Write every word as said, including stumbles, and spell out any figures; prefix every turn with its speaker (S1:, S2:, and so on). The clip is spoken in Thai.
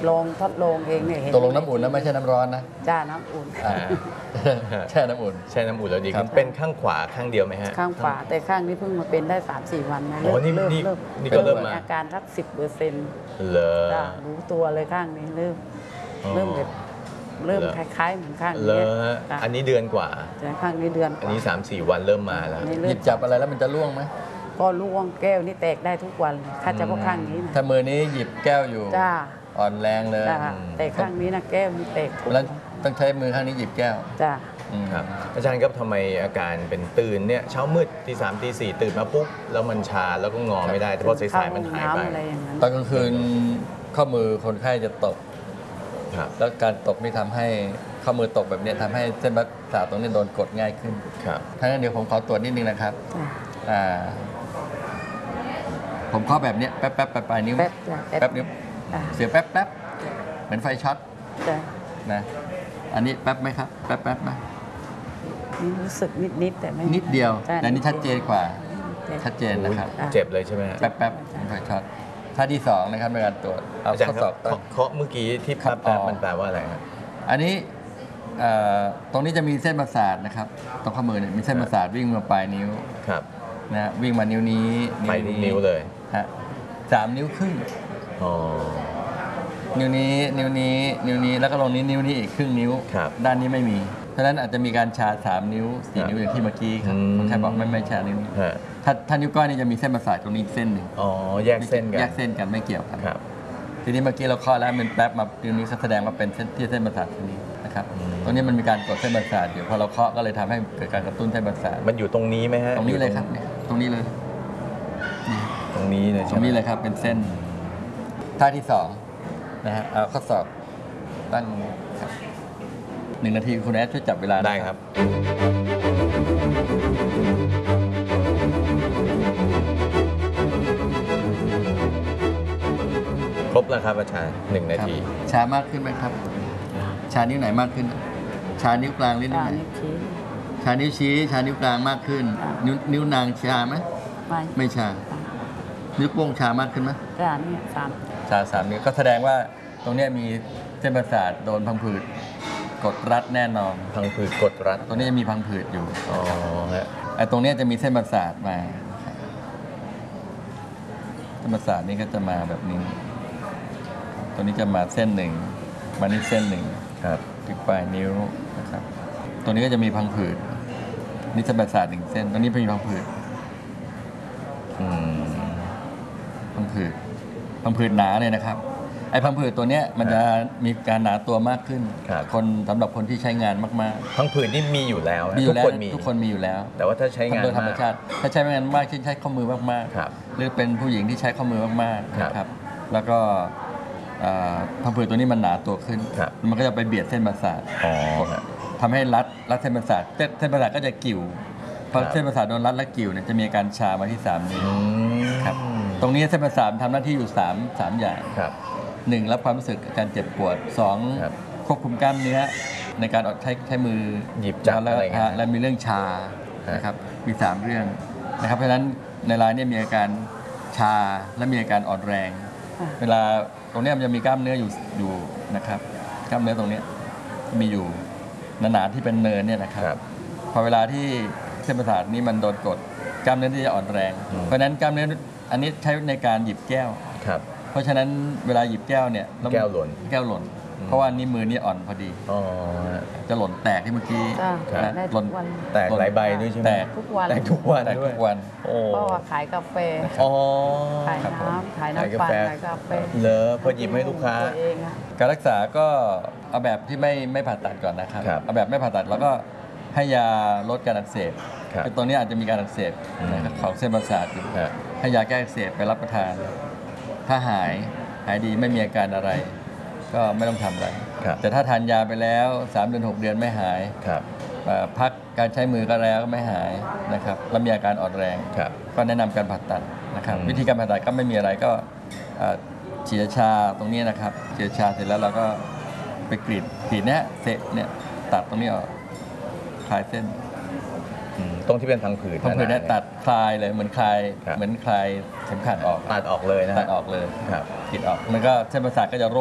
S1: ลองทดลองเองเนี่ยเห็น
S2: ตกลงน้ำอุ่นนะไม่ใช่น้ำร้อนนะ
S1: จ้าน้ำอุ่น
S2: แช่น้ำอุ่น
S3: แช่น้ำอุ่นแล้วดีขึ้นเป็นข้างขวาข้างเดียวไหมฮะ
S1: ข้างขวาแต่ข้างนี้เพิ่งมาเป็นได้สามสี่วันนะ
S3: โอ้นี่
S1: เริ่ม
S3: นี่
S1: เริ่ม
S3: นี่ก็เริ่มมา
S1: อาการทักสิบเปอร์เซ็นต์
S3: เลอ
S1: จ้ารู้ตัวเลยข้างนี้เริ่มเริ่มแบบเริ่มคล้ายๆเหมือนข้าง
S3: เล
S1: นี้
S3: ออันนี้เดือนกว่า
S1: แต่ข้างนี้เดือน
S3: อันนี้ สามสี่ วันเริ่มมาแล้ว
S2: หยิบจับอะไรแล้วมันจะร่วงไหม
S1: ก็ร่วงแก้วนี่แตกได้ทุกวันเลยถ้าเฉพาะข้างนี้นะ
S2: ถ้ามือนี้หยิบแก้วอยู่
S1: จ้า
S2: อ่อนแรงเลย
S1: แต่ข้างนี้นะแก้วนี่แตก
S2: แล้วต้องใช้มือข้างนี้หยิบแก้ว
S1: จ้า
S3: ครับอาจารย์ครับทำไมอาการเป็นตื่นเนี่ยเช้ามืดตีสามตีสี่ตื่นมาปุ๊บแล้วมันชาแล้วก็งอไม่ได้แต่พอสายๆมันหายไป
S2: ตอนกลางคืนข้อมือคนไข้จะตกแล้วการตกนี่ทำให้ข้อมือตกแบบนี้ทำให้เส้นประสาทตรงนี้โดนกดง่ายขึ้น
S3: ครับ
S2: ถ้างั้นเดี๋ยวผมขอตรวจนิดนึงนะครับอ่าผมข้อแบบนี้แป๊บแป๊บปลายนิ้วแป๊บนิ้วเสียแป๊บแป๊บเหมือนไฟช็อตนะอันนี้แป๊บไหมครับแป๊บแป๊บไหม
S1: รู้สึกนิดนิดแต่ไม่
S2: นิดเดียวแต่นี่ชัดเจนกว่าชัดเจนนะครับ
S3: เจ็บเลยใช่ไหม
S2: แป๊บแป๊บไฟช็อตท่าที่สองนะครับในการตรวจเอาข้อศอก
S3: เคาะเมื่อกี้ที่แป๊บแป๊บมันแปลว่าอะไรครับ
S2: อันนี้ตรงนี้จะมีเส้นประสาทนะครับตรงข้อมือเนี่ยมีเส้นประสาทวิ่งมาปลายนิ้ว
S3: ครับ
S2: นะวิ่งมานิ้วนี้
S3: ปลายนิ้วเลย
S2: ฮะสามนิ้วครึ่ง
S3: อ๋อ
S2: นิ้วนี้นิ้วนี้นิ้วนี้แล้วก็ลงนี้นิ้วนี้อีกครึ่งนิ้วด้านนี้ไม่มีเพราะฉะนั้นอาจจะมีการชาสามนิ้วสี่นิ้วอย่างที่เมื่อกี้ครับคนไข้บอกไม่ไม่ชานิ้วนี้ถ้าถ้านิ้วก้อยนี่จะมีเส้นประสาทตรงนี้เส้นหนึ่ง
S3: อ๋อแยกเส้นกัน
S2: แยกเส้นกันไม่เกี่ยวกันทีนี้เมื่อกี้เราเคาะแล้วเป็นแป๊บมานิ้วนี้แสดงว่าเป็นเส้นที่เส้นประสาทตรงนี้นะครับตรงนี้มันมีการกดเส้นประสาทอยู่พอเราเคาะก็เลยทำให้เกิดการกระตุ้นเส้นประสาท
S3: มันอยู่ตรงนี้ไหมฮะ
S2: ตรงนี้เลยครับเนี่ยตรงนี้เลย
S3: ตรงนี้เลย
S2: ตรงนี้เลยครับเป็นเส้นท่าที่สองนะฮะเอาข้อศอกตั้งครับหนึ่งนาทีคุณแอดช่วยจับเวลา
S3: ได้ครับครบแล้วครับอาจารย์หนึ่งนาที
S2: ชามากขึ้นไหมครับชานิ้วไหนมากขึ้นชานิ้วกลางหรือนิ้วไหนชานิ้วชี้ชานิ้วกลางมากขึ้นนิ้วนิ้วนางชาไหมไม่ไม่ชานิ้วโป้งชามากขึ้นไหม
S1: ชานี่สาม
S2: ชาสามนิ้วก็แสดงว่าตรงนี้มีเส้นประสาทโดนพังผืดกดรัดแน่นอน
S3: พังผืดกดรัด
S2: ตรงนี้จะมีพังผืดอยู่
S3: อ๋อฮะ
S2: ไอ้ตรงนี้จะมีเส้นประสาทมาเส้นประสาทนี้ก็จะมาแบบนี้ตัวนี้จะมาเส้นหนึ่งมานี่เส้นหนึ่ง
S3: ครับ
S2: ถึงปลายนิ้วนะครับตัวนี้ก็จะมีพังผืดนี่เส้นประสาทหนึ่งเส้นตรงนี้เป็นพังผืด
S3: อืม
S2: พังผืดพังผืดหนาเลยนะครับไอ้พังผืดตัวเนี้ยมันจะมีการหนาตัวมากขึ้นคนสำหรับคนที่ใช้งานมาก
S3: ๆพังผืดนี่มีอยู่แล้ว
S2: ทุกคนมีทุกคนมีอยู่แล้ว
S3: แต่ว่าถ้าใช้งาน
S2: โดยธรรมชาติถ้าใช้งานมากเช่นใช้ข้อมือมากๆหรือเป็นผู้หญิงที่ใช้ข้อมือมากๆนะครับแล้วก็พังผืดตัวนี้มันหนาตัวขึ้นมันก็จะไปเบียดเส้นประสาททำให้รัดรัดเส้นประสาทเส้นประสาทก็จะกิ่วพอเส้นประสาทโดนรัดและกิ่วเนี่ยจะมีอาการชามาที่สามนิ้วครับตรงนี้เส้นประสาททำหน้าที่อยู่สามสามอย่างหนึ่งรับความรู้สึกการเจ็บปวดสองควบคุมกล้ามเนื้อในการใช้ใช้มือ
S3: หยิบจับอะไร
S2: และมีเรื่องชานะครับมีสามเรื่องนะครับเพราะฉะนั้นในรายนี้มีอาการชาและมีอาการอ่อนแรงเวลาตรงนี้มันจะมีกล้ามเนื้ออยู่อยู่นะครับกล้ามเนื้อตรงนี้มีอยู่หนาๆที่เป็นเนินเนี่ยนะครับพอเวลาที่เส้นประสาทนี้มันโดนกดกล้ามเนื้อที่จะอ่อนแรงเพราะฉะนั้นกล้ามเนื้ออันนี้ใช้ในการหยิบแก้วเพราะฉะนั้นเวลาหยิบแก้วเนี่ย
S3: แก้วหล่น
S2: แก้วหล่นเพราะว่านี่มือนี่อ่อนพอดีจะหล่นแตกที่เมื่อกี้
S1: หล่น
S3: แตกหลายใบด้วยใช่ไหม
S2: แตก
S1: ทุกวัน
S3: แตกทุกวัน
S2: แตกทุกวัน
S1: เพราะว่าขายกาแฟขายน้ำขายน้ำปั่นขายกาแฟ
S3: เลอพอหยิบให้ลูกค้า
S2: การรักษาก็เอาแบบที่ไม่ไม่ผ่าตัดก่อนนะครับเอาแบบไม่ผ่าตัดแล้วก็ให้ยาลดการอักเสบตรงนี้อาจจะมีการอักเสบของเส้นประสาทอยู่ให้ยาแก้อักเสบไปรับประทานถ้าหายหายดีไม่มีอาการอะไรก็ไม่ต้องทำอะไรแต่ถ้าทานยาไปแล้วสามเดือนหกเดือนไม่หายพักการใช้มือก็แล้วก็ไม่หายนะครับแล้วมีอาการอ่อนแรงก็แนะนำการผ่าตัดนะครับวิธีการผ่าตัดก็ไม่มีอะไรก็ฉีดชาตรงนี้นะครับฉีดชาเสร็จแล้วเราก็ไปกรีดกรีดเนี้ยเสร็จเนี่ยตัดตรงนี้ออกคลายเส้น
S3: ตรงที่เป็นพังผืด
S2: พังผืดเนี่ยตัดคลายเลยเหมือนคลายเหมือนคลายเข็มขัดออก
S3: ตัดออกเลยนะ
S2: ตัดออกเลยกรีดออกมันก็เส้นประสาทก็จะ